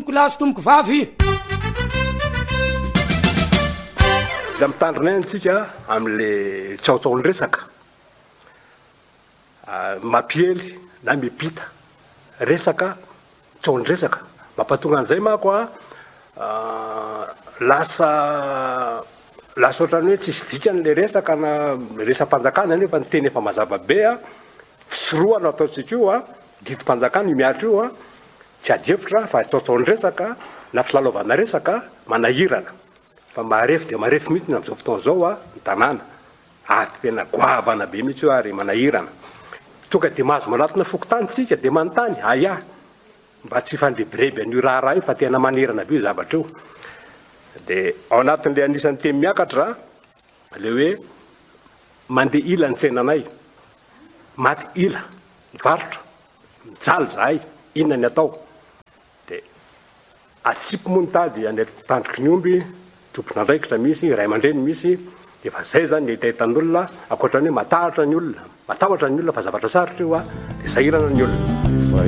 tomboko lahy sy tomboko vavy. Da mitandrina antsika amin'le tsaotsaony resaka mampiely na mipita resaka tsaony resaka mampatonga an'izay mako lasa ohatrany hoe tsisy dikany le resaka na resam-panjakana nefa ny teny efa mazava be tsy roa no ataontsika io didim-panjakana miatra io tsy adefitra fa tsaotsaony resaka na filalaovana resaka manahirana fa marefo dia marefo mihitsy amin'izao fotoana zao ny tanàna tena goavana be mihitsy io ary manahirana tonga dia mahazo manatona fokotany tsika dia manontany mba tsy fandrebireby an'io raha io fa tena manirana be io zavatra io dia ao anatin'le anisan'ny teny miakatra le hoe mandeha ila ny tsenanay maty ila mivarotra mijaly zahay inona ny atao dia atsipy moa ny tady any tandroky ny omby tompona andraikitra misy ray aman-dreny misy dia fa zay zany hitahitan'olona ankoatrany hoe matahotra ny olona fa zavatra sarotra io dia sahirana ny olona.